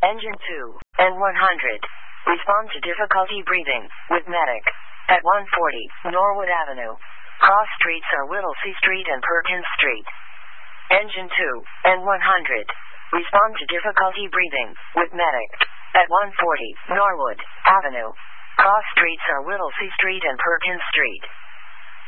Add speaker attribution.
Speaker 1: Engine 2 and 100. Respond to difficulty breathing with medic. At 140 Norwood Avenue. Cross streets are Whittlesey Street and Perkins Street. Engine 2 and 100. Respond to difficulty breathing with medic. At 140 Norwood Avenue. Cross streets are Whittlesey Street and Perkins Street.